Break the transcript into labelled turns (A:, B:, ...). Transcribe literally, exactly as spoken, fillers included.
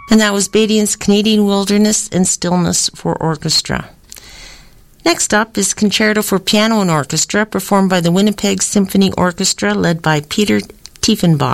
A: And that was Badian's Canadian Wilderness and Stillness for Orchestra. Next up is Concerto for Piano and Orchestra, performed by the Winnipeg Symphony Orchestra, led by Peter Tiefenbach.